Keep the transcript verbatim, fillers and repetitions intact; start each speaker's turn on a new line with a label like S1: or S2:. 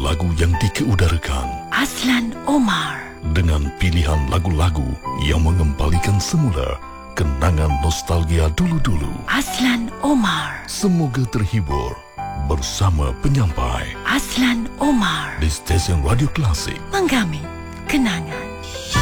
S1: lagu yang dikeudarakan
S2: Aslan Omar,
S1: dengan pilihan lagu-lagu yang mengembalikan semula kenangan nostalgia dulu-dulu.
S2: Aslan Omar,
S1: Semoga terhibur bersama penyampai
S2: Aslan Omar,
S1: di stesen radio klasik.
S2: menggami kenangan.